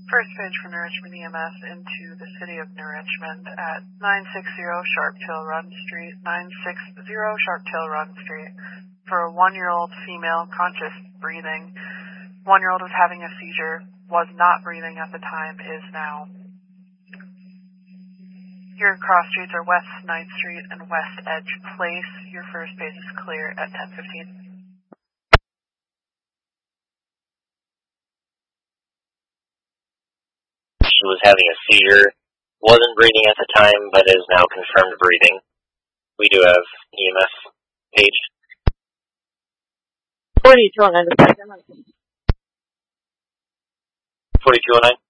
First page from New Richmond EMS into the city of New Richmond at 960 Sharp Tail Run Street, 960 Sharp Tail Run Street, for a 1-year-old female, conscious, breathing. 1-year-old was having a seizure, was not breathing at the time, is now. Your cross streets are West 9th Street and West Edge Place. Your first base is clear at 10:15. She was having a seizure, wasn't breathing at the time, but is now confirmed breathing. We do have EMS page. 4209. 4209.